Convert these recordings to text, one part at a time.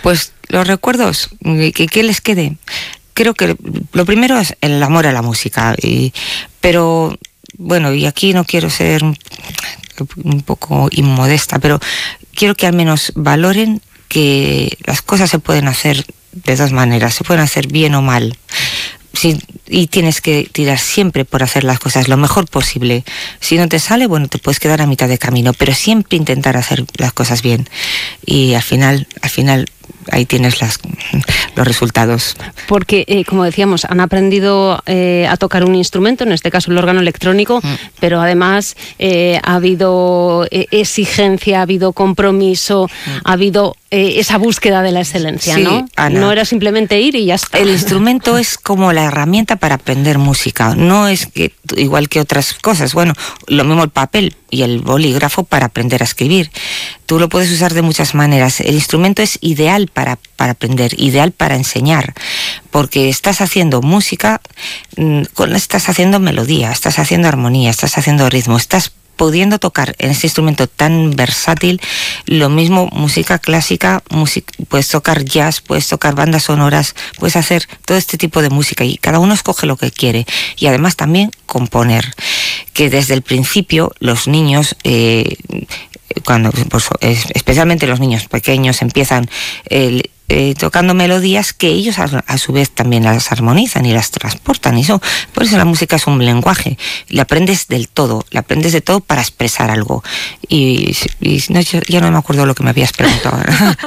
Pues los recuerdos, que les quede. Creo que lo primero es el amor a la música, pero bueno, y aquí no quiero ser un poco inmodesta, pero quiero que al menos valoren que las cosas se pueden hacer de dos maneras, se pueden hacer bien o mal. Sí, y tienes que tirar siempre por hacer las cosas lo mejor posible. Si no te sale, bueno, te puedes quedar a mitad de camino, pero siempre intentar hacer las cosas bien. Y al final ahí tienes los resultados. Porque, como decíamos, han aprendido a tocar un instrumento, en este caso el órgano electrónico, pero además ha habido exigencia, ha habido compromiso, ha habido esa búsqueda de la excelencia, sí, ¿no? Ana, no era simplemente ir y ya está. El instrumento es como la herramienta para aprender música, no es que igual que otras cosas. Bueno, lo mismo el papel y el bolígrafo para aprender a escribir. Tú lo puedes usar de muchas maneras. El instrumento es ideal para aprender, ideal para enseñar, porque estás haciendo música, estás haciendo melodía, estás haciendo armonía, estás haciendo ritmo, estás pudiendo tocar en este instrumento tan versátil. Lo mismo música clásica, puedes tocar jazz, puedes tocar bandas sonoras, puedes hacer todo este tipo de música y cada uno escoge lo que quiere. Y además también componer, que desde el principio los niños, cuando pues, especialmente los niños pequeños empiezan tocando melodías que ellos a su vez también las armonizan y las transportan. Por eso la música es un lenguaje. La aprendes del todo, para expresar algo. Y no, ya no me acuerdo lo que me habías preguntado.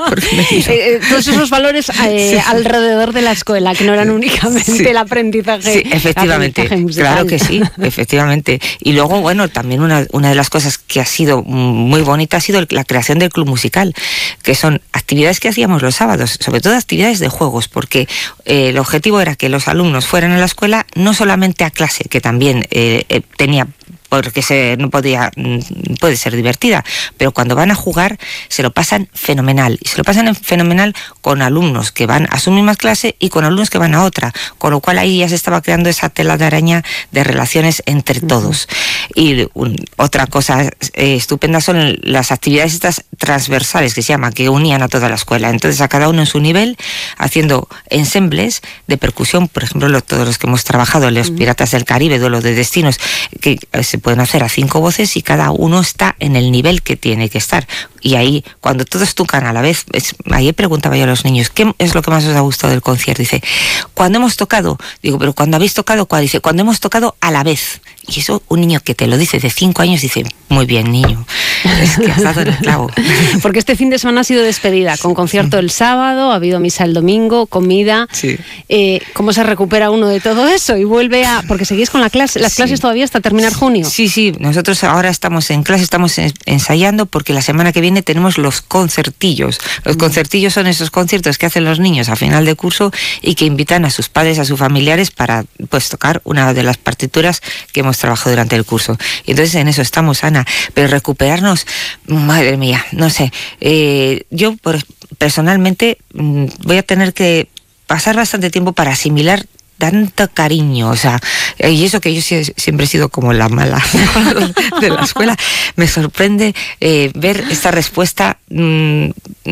Todos esos valores alrededor de la escuela, que no eran únicamente el aprendizaje. Sí, efectivamente, claro que sí, efectivamente. Y luego, bueno, también una de las cosas que ha sido muy bonita ha sido la creación del club musical, que son actividades que hacíamos los sábados, sobre todo actividades de juegos, porque el objetivo era que los alumnos fueran a la escuela no solamente a clase, que también tenía, porque puede ser divertida, pero cuando van a jugar se lo pasan fenomenal, y se lo pasan fenomenal con alumnos que van a su misma clase y con alumnos que van a otra, con lo cual ahí ya se estaba creando esa tela de araña de relaciones entre todos. Y otra cosa estupenda son las actividades estas transversales que se llama, que unían a toda la escuela, entonces a cada uno en su nivel, haciendo ensembles de percusión, por ejemplo, todos los que hemos trabajado, los Piratas del Caribe, Duelo de Destinos, que se pueden hacer a 5 voces y cada uno está en el nivel que tiene que estar. Y ahí, cuando todos tocan a la vez, ayer preguntaba yo a los niños, ¿qué es lo que más os ha gustado del concierto? Dice, cuando hemos tocado, digo, pero cuando habéis tocado, ¿cuál? Dice, cuando hemos tocado a la vez. Y eso, un niño que te lo dice de 5 años, dice, muy bien, niño, es que has dado en el clavo. Porque este fin de semana ha sido despedida, con concierto el sábado, ha habido misa el domingo, comida. Sí. ¿Cómo se recupera uno de todo eso? Y vuelve porque seguís con las clases todavía hasta terminar junio. Sí, nosotros ahora estamos en clase, estamos ensayando, porque la semana que viene tenemos los concertillos. Los concertillos son esos conciertos que hacen los niños a final de curso y que invitan a sus padres, a sus familiares para pues tocar una de las partituras que hemos trabajado durante el curso. Y entonces en eso estamos, Ana. Pero recuperarnos, madre mía, no sé. Yo personalmente voy a tener que pasar bastante tiempo para asimilar tanto cariño, o sea, y eso que yo siempre he sido como la mala de la escuela. Me sorprende ver esta respuesta. No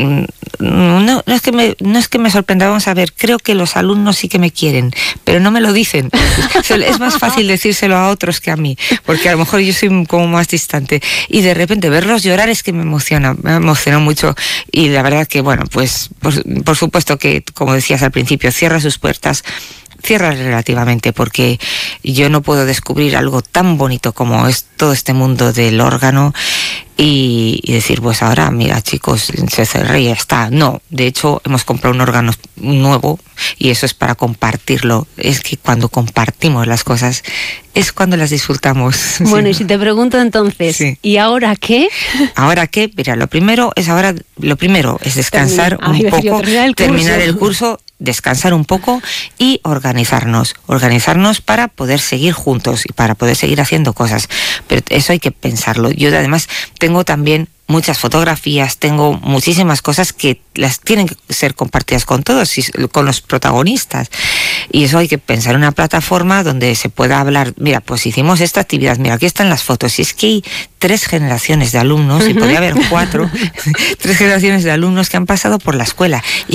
es que me sorprenda, vamos a ver, creo que los alumnos sí que me quieren, pero no me lo dicen. Es más fácil decírselo a otros que a mí, porque a lo mejor yo soy como más distante, y de repente verlos llorar es que me emocionó mucho. Y la verdad que, bueno, pues por supuesto que, como decías al principio, cierra sus puertas, cierra relativamente, porque yo no puedo descubrir algo tan bonito como es todo este mundo del órgano y decir, pues ahora, mira, chicos, se cerró y ya está. No, de hecho, hemos comprado un órgano nuevo y eso es para compartirlo. Es que cuando compartimos las cosas es cuando las disfrutamos. Bueno, sí. Y si te pregunto entonces, sí. ¿Y ahora qué? ¿Ahora qué? Mira, lo primero es descansar un poco, terminar el curso, descansar un poco y organizarnos para poder seguir juntos y para poder seguir haciendo cosas. Pero eso hay que pensarlo. Yo además tengo también muchas fotografías, tengo muchísimas cosas que las tienen que ser compartidas con todos, con los protagonistas. Y eso hay que pensar en una plataforma donde se pueda hablar, mira, pues hicimos esta actividad, mira, aquí están las fotos. Y es que hay 3 generaciones de alumnos, y podría haber 4, 3 generaciones de alumnos que han pasado por la escuela.